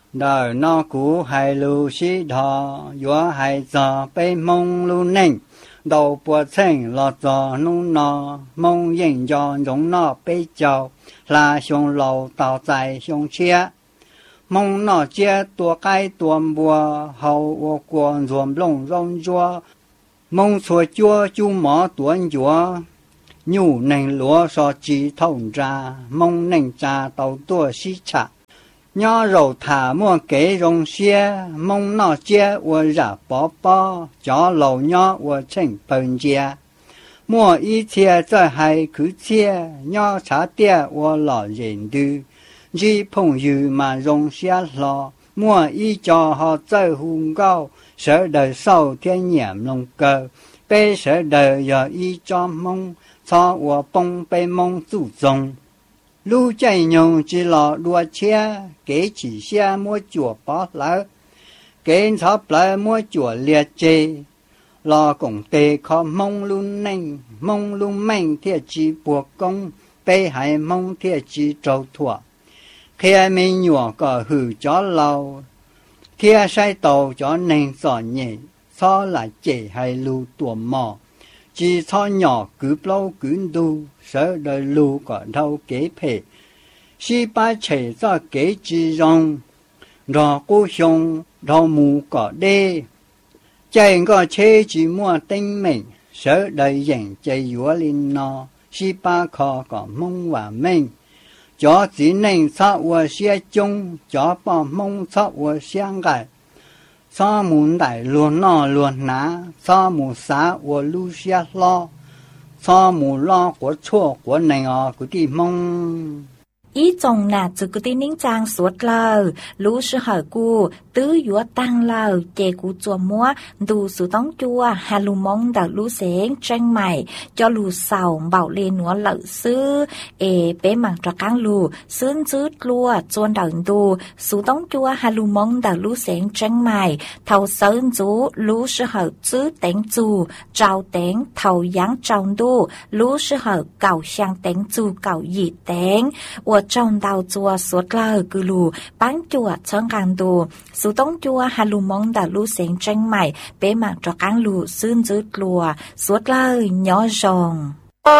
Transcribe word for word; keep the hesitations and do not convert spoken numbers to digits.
đời nó cũ hay lưu sĩ thọ gió hay giờ bê mông lưu nênh đầu bùa chênh lọt gió nụ nọ mông yên gió giống nọ bê chào là xong lầu tạo dài xong chia mông nọ chia tua cái tua bùa hậu vô quần ruộng lông rong chua mông chua chua chú mỏ tuấn chua nhu nành lúa so chỉ thông ra mông nành trà tàu tua xí chạ nhớ rầu thả mua kế rong xe mông nọ chia và ra bó bó cho lầu nhớ và chênh bần chia mua ý chia cho hai cứ chia nhớ trả tiền và lọ rền đư chỉ phong yu mà rong xe lọ mua ý cho họ chơi hùng cao sợ đời sau thiên nhiễm lông cơ bê sợ đời giờ ý cho mông cho và bông bê mông chủ trọng lưu chạy nhung chỉ lọ đua chia kế chỉ xe mua chùa bó lỡ kế thấp lỡ mua chùa liệt chê lọ cũng tê khó mông luôn nênh mông luôn mạnh thiệt chỉ buộc công bê hải mông thiệt chỉ trâu thua khi ai mình nhỏ có hư chó lâu khi ai sai tàu cho nên giỏ nhẹ so là chê hay lưu tùa mò chỉ cho nhỏ cứ lâu cứ đu sợ đời lưu có đâu kế phê si ba chế ra kế chỉ rong rồi cô xong rồi mù có đê chạy có chế chỉ mua tinh mình sợ đời dành chạy yếu lên nó si ba khó có mong và mình cho chỉ nên sao và xe chung cho bỏ mong sao và sang gài sao muốn đại luôn nó luôn ná sao muốn xá và lưu xe lo sao muốn lo của chua của này à của đi mong ý chồng nà chữ cứ tin nín trang suốt lờ lũ sư hở cu tứ dúa tăng lờ chè cu chùa múa đủ sự tống chua hà lù mong đào lũ sáng tranh mày cho lù sầu bảo lên núa lợ sư ê bé mảng trà căng lù sướng dứt lùa chuôn đào đủ sự tống chua hà lù mong đào lũ sáng tranh mày thầu sơn chú lũ sư hở chữ tén chù trao tén thầu giáng tròn đu lũ sư hở cào sang tén chù cào dị tén trong đào chùa suốt lờ cứ lù bán chùa chân càng đồ số tống chùa hà lù mong đã lù sáng tranh mày bé mạng cho càng lù xương dứt lùa suốt lờ nhỏ rồng